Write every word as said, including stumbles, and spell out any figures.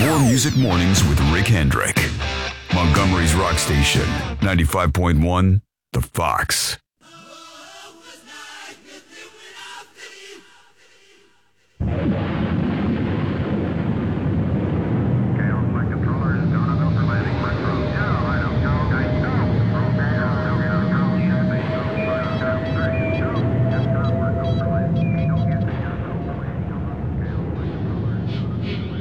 More Music Mornings with Rick Hendrick. Montgomery's Rock Station, ninety-five point one, The Fox.